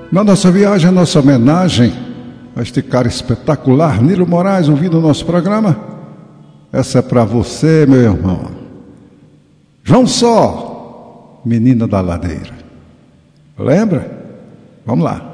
Na nossa viagem, a nossa homenagem a este cara espetacular, Nilo Moraes, ouvindo o nosso programa. Essa é para você, meu irmão. João Só, Menina da Ladeira. Lembra? Vamos lá.